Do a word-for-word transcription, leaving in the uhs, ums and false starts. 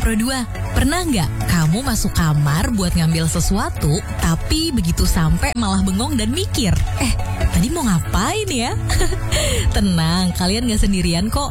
Pro dua, pernah nggak kamu masuk kamar buat ngambil sesuatu, tapi begitu sampai malah bengong dan mikir, eh tadi mau ngapain ya? Tenang, kalian nggak sendirian kok.